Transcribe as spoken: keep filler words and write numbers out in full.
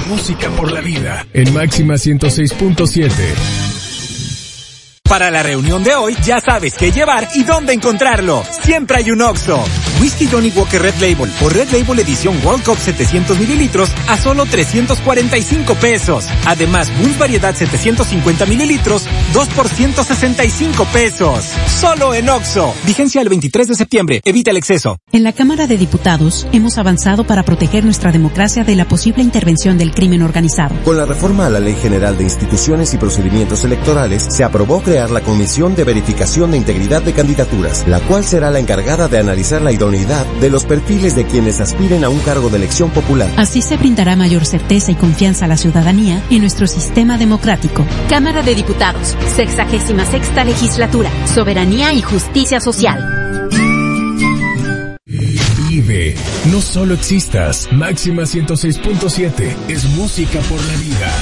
Música por la vida en Máxima ciento seis punto siete. Para la reunión de hoy, ya sabes qué llevar y dónde encontrarlo. Siempre hay un Oxxo. Whisky Johnny Walker Red Label o Red Label Edición World Cup setecientos mililitros a solo trescientos cuarenta y cinco pesos. Además, Bulls Variedad setecientos cincuenta mililitros, dos por ciento sesenta y cinco pesos. Solo en Oxxo. Vigencia el veintitrés de septiembre. Evita el exceso. En la Cámara de Diputados, hemos avanzado para proteger nuestra democracia de la posible intervención del crimen organizado. Con la reforma a la Ley General de Instituciones y Procedimientos Electorales, se aprobó crear la Comisión de Verificación de Integridad de Candidaturas, la cual será la encargada de analizar la idoneidad de los perfiles de quienes aspiren a un cargo de elección popular. Así se brindará mayor certeza y confianza a la ciudadanía en nuestro sistema democrático. Cámara de Diputados, sexagésima sexta legislatura, soberanía y justicia social. Vive, no solo existas. Máxima ciento seis punto siete es música por la vida.